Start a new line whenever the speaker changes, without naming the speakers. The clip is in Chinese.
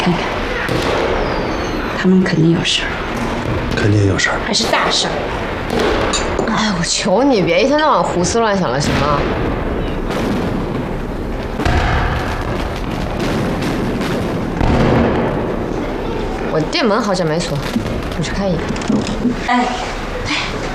看看，他们肯定有事儿，
肯定有事儿，
还是大事儿。
哎，我求你别一天到晚胡思乱想了，行吗？我店门好像没锁，我去开一个。
哎。